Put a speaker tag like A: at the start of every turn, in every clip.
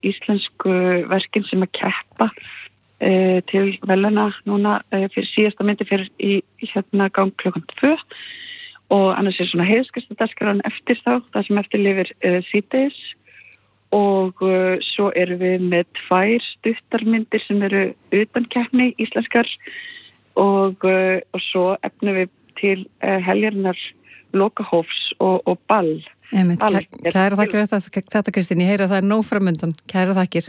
A: íslensku verkin sem að keppa til veluna núna fyrir síðasta myndi fyrir í gang klukkan 2 og annars svona heiðskastadagskráin eftir þá, það sem eftir lifir síðdegis og svo erum við með 2 stuttarmyndir sem eru utan keppni íslenskar og svo efnum við til heljarinnar lokahófs og ball.
B: Kæra þakkir þetta Kristín, ég heyra að það nóg framundan. Kæra þakkir.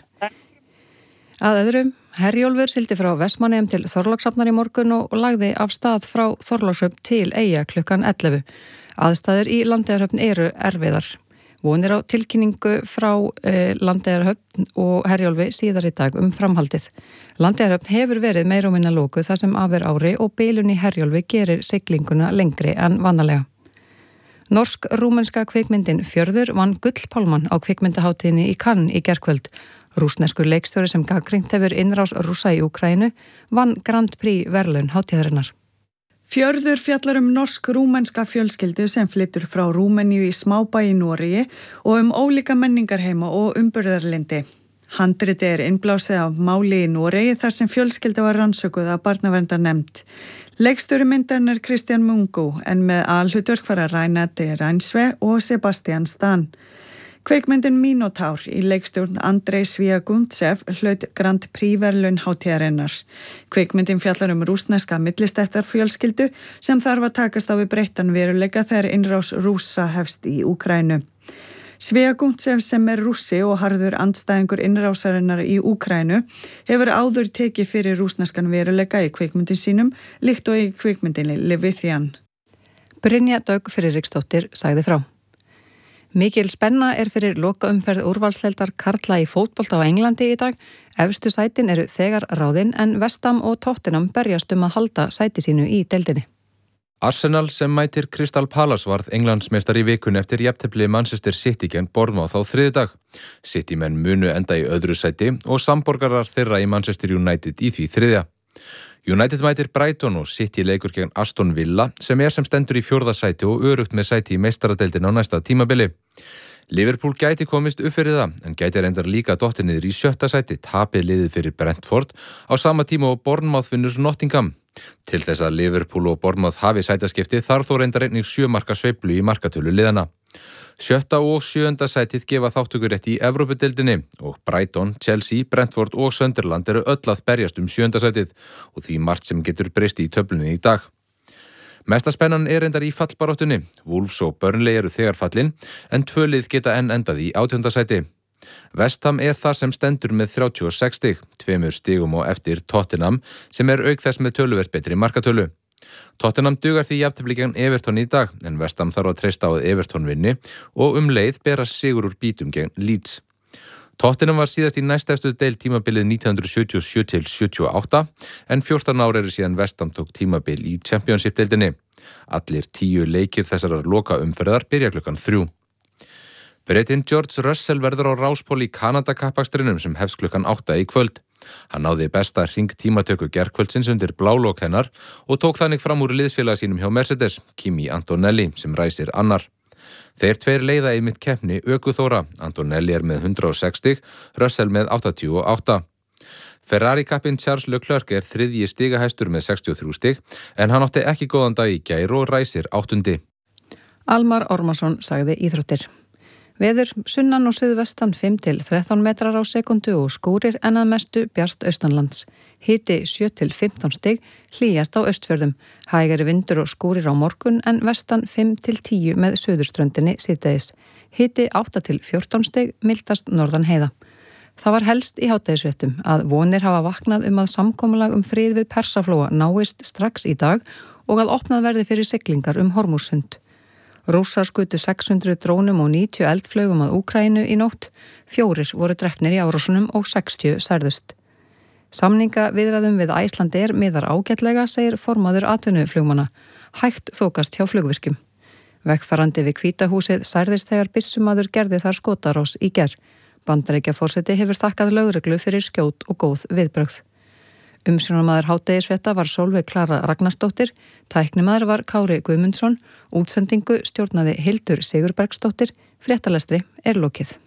B: Að öðrum, Herjólfur sigldi frá Vestmannaeyjum til Þorlákshafnar í morgun og lagði af stað frá Þorlákshöfn til Eyja klukkan 11. Aðstæður í Landeyjahöfn eru erfiðar. Vonir á tilkynningu frá Landeyjahöfn og Herjólfi síðar í dag framhaldið. Landeyjahöfn hefur verið meira og minna lokuð þar sem af ári og bilun í Herjólfi gerir siglinguna lengri en vanalega. Norsk-rúmenska kvikmyndin Fjörður vann gullpálmann á kvikmyndahátíðinni í Cannes í gærkvöld. Rússneskur leikstjóri sem gagnrýnt hefur innrás Rússa í Úkraínu vann Grand Prix verðlaun hátíðarinnar.
C: Fjörður fjallar norsk-rúmenska fjölskyldu sem flyttur frá Rúmeníu í smábæ í Noregi og ólíka menningarheima og umburðarlyndi. Handritið er innblásið af máli í Noregi þar sem fjölskylda var rannsökuð af barnaverndarnefnd. Leikstjóri myndarinnar Kristján Mungo en með aðalhlutverk fara Reinhard Reinsve og Sebastian Stan. Kveikmyndin Minotaur í leikstjórn Andrei Sviagundsev hlaut Grand Prix verðlaun hátíðarinnar. Kveikmyndin fjallar rússneska millistéttarfjölskyldu sem þarf að takast á við breyttan veruleika þegar innrás Rússa hefst í Úkraínu. Sviagundsev sem rússi og harður andstæðingur innrásarinnar í Úkraínu hefur áður tekið fyrir rússneskan veruleika í kveikmyndin sínum líkt og í kveikmyndinni Leviathan.
B: Brynja Dögg Friðriksdóttir sagði frá. Mikil spenna fyrir lokaumferð úrvalsdeildar karla í fótbolta á Englandi í dag. Efstu sætin eru þegar ráðin en West Ham og Tottenham berjast að halda sæti sínu í deildinni.
D: Arsenal sem mætir Crystal Palace varð Englandsmeistari í vikunni eftir jafntefli Manchester City gegn Bournemouth á þriðjudag. City-menn munu enda í öðru sæti og samborgarar þeirra í Manchester United í því þriðja. United mætir Brighton og City leikur gegn Aston Villa sem stendur í 4. sæti og örugt með sæti í meistaradeildinni á næsta tímabili. Liverpool gæti komist upp fyrir það en gæti reyndar líka dottið niður í 7. sæti, tapið liðið fyrir Brentford á sama tíma og Bournemouth vinnur Nottingham. Til þess að Liverpool og Bournemouth hafi sætaskipti þarf þó reyndar einnig 7 marka sveiflu í markatölu liðana. 7. og 7. sætið gefa þáttökurétt í Evrópudeildinni og Brighton, Chelsea, Brentford og Sunderland eru öll að berjast 7. sætið og því margt sem getur breyst í töflunni í dag. Mesta spennan reyndar í fallbaráttunni. Wolves og Burnley eru þegar fallin en 2 lið geta enn endað í 18. sæti. West Ham þar sem stendur með 36 stig, 2 stigum á eftir Tottenham sem auk þess með töluvert betri markatölu. Tottenham dugar því jafntefli gegn Everton í dag en West Ham þarf að treysta á að Everton vinni og leið bera sigur úr bítum gegn Leeds. Tottenham var síðast í næstefstu deild tímabilið 1977-78 en 14 ár eru síðan West Ham tók tímabil í Championship-deildinni. Allir 10 leikir þessarar lokaumferðar byrja klukkan 3. Bretinn George Russell verður á ráspól í Kanada-kappakstrinum sem hefst klukkan 8 í kvöld. Hann náði besta hringtímatöku gærkvöldsins undir blálok hennar og tók þannig fram úr liðsfélaga sínum hjá Mercedes, Kimi Antonelli, sem ræsir annar. Þeir 2 leiða einmitt keppni ökuþóra. Antonelli með 160, Russell með 88. Ferrari-kappinn Charles Leclerc 3. stigahæstur með 63 stig, en hann átti ekki góðan dag í gær og ræsir 8.
B: Almar Ormarsson sagði íþróttir. Veður sunnan og suðvestan 5 til 13 metrar á sekundu og skúrir en að mestu bjart austanlands. Hiti 7 til 15 stig, hlýjast á Austfjörðum. Hægari vindur og skúrir á morgun en vestan 5 til 10 með suðurströndinni síðdegis. Hiti 8 til 14 stig, mildast norðan heiða. Það var helst í hádegisfréttum að vonir hafa vaknað að samkomulag frið við Persaflóa náist strax í dag og að opnað verði fyrir siglingar Hormúzsund. Rússar skutu 600 drónum og 90 eldflaugum að Úkraínu í nótt. 4 voru drepnir í árásunum og 60 særðust. Samningaviðræðum við Icelandair miðar ágætlega, segir formaður atvinnuflugmanna. Hægt þokast hjá flugvirkjum. Vegfarandi við Hvítahúsið særðist þegar byssumaður gerði þar skotárás í gær. Bandaríkjaforseti hefur þakkað lögreglu fyrir skjót og góð viðbrögð. Umsjónarmaður hádegisfrétta var Sólveig Klara Ragnarsdóttir, tæknimaður var Kári Guðmundsson, útsendingu stjórnaði Hildur Sigurbergsdóttir, fréttalestri lokið.